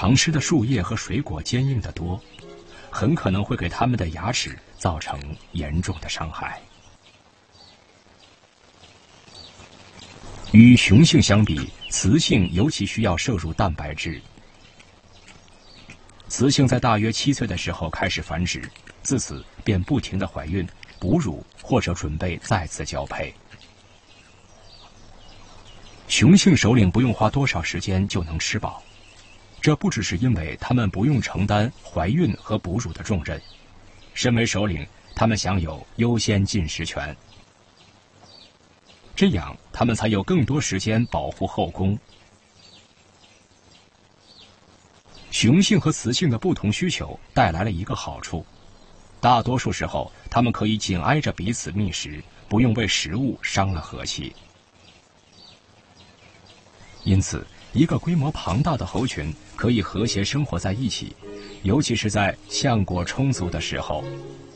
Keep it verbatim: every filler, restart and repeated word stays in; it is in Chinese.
藏尸的树叶和水果坚硬得多，很可能会给它们的牙齿造成严重的伤害。与雄性相比，雌性尤其需要摄入蛋白质。雌性在大约七岁的时候开始繁殖，自此便不停地怀孕、哺乳或者准备再次交配。雄性首领不用花多少时间就能吃饱，这不只是因为它们不用承担怀孕和哺乳的重任，身为首领，它们享有优先进食权，这样它们才有更多时间保护后宫。雄性和雌性的不同需求带来了一个好处，大多数时候它们可以紧挨着彼此觅食，不用为食物伤了和气。因此，一个规模庞大的猴群可以和谐生活在一起，尤其是在橡果充足的时候。